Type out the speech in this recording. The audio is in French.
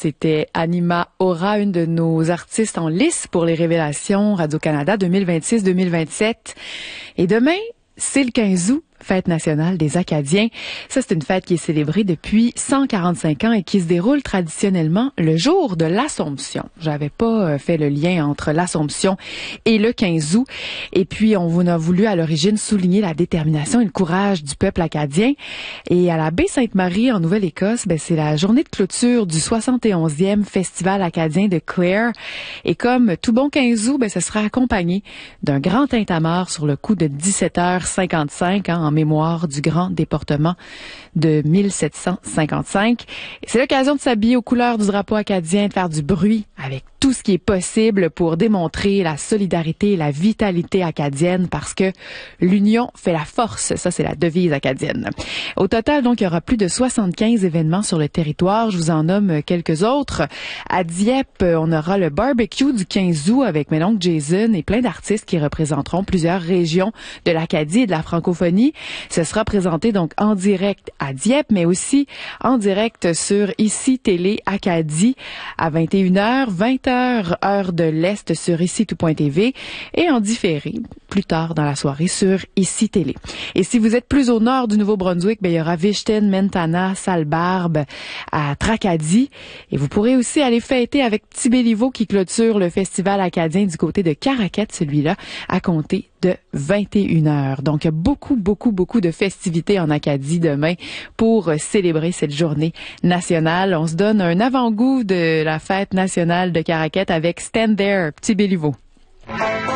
c'était Anima Aura, une de nos artistes en lice pour les révélations Radio-Canada 2026-2027. Et demain, c'est le 15 août. Fête nationale des Acadiens. Ça, c'est une fête qui est célébrée depuis 145 ans et qui se déroule traditionnellement le jour de l'Assomption. J'avais pas fait le lien entre l'Assomption et le 15 août. Et puis, on a voulu à l'origine souligner la détermination et le courage du peuple acadien. Et à la baie Sainte-Marie, en Nouvelle-Écosse, c'est la journée de clôture du 71e Festival acadien de Clare. Et comme tout bon 15 août, ce sera accompagné d'un grand tintamarre sur le coup de 17h55, en mémoire du grand déportement de 1755. C'est l'occasion de s'habiller aux couleurs du drapeau acadien, de faire du bruit avec tout ce qui est possible pour démontrer la solidarité et la vitalité acadienne parce que l'union fait la force. Ça, c'est la devise acadienne. Au total, donc, il y aura plus de 75 événements sur le territoire. Je vous en nomme quelques autres. À Dieppe, on aura le barbecue du 15 août avec mon oncle Jason et plein d'artistes qui représenteront plusieurs régions de l'Acadie et de la francophonie. Ce sera présenté donc en direct à Dieppe, mais aussi en direct sur ICI Télé Acadie à 21h, 20h, heure de l'Est sur ICI-tout.tv et en différé plus tard dans la soirée sur ICI Télé. Et si vous êtes plus au nord du Nouveau-Brunswick, il y aura Vichten, Mentana, Sallebarbe à Tracadie. Et vous pourrez aussi aller fêter avec Petit Béliveau qui clôture le festival acadien du côté de Caraquette, celui-là, à compter de 21h. Donc, beaucoup de festivités en Acadie demain pour célébrer cette journée nationale. On se donne un avant-goût de la fête nationale de Caraquette avec Stand There, Petit Béliveau.